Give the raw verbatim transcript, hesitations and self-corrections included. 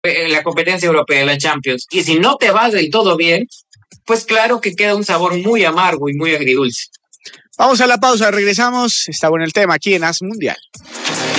eh, la competencia europea, la Champions, y si no te va del todo bien, pues claro que queda un sabor muy amargo y muy agridulce. Vamos a la pausa, regresamos. Está bueno el tema aquí en As Mundial.